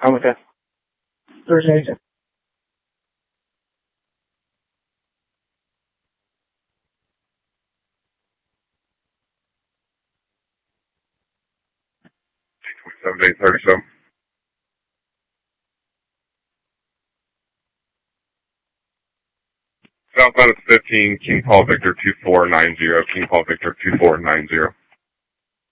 I'm with that. Thursday. $7-8-37. Southbound is 15, King Paul Victor 2490, King Paul Victor 2490.